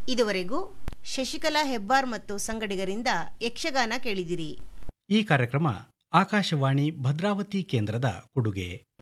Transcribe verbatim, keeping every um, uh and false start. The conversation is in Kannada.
ಇದುವರೆಗೂ ಶಶಿಕಲಾ ಹೆಬ್ಬಾರ್ ಮತ್ತು ಸಂಗಡಿಗರಿಂದ ಯಕ್ಷಗಾನ ಕೇಳಿದಿರಿ. ಈ ಕಾರ್ಯಕ್ರಮ ಆಕಾಶವಾಣಿ ಭದ್ರಾವತಿ ಕೇಂದ್ರದ ಕೊಡುಗೆ.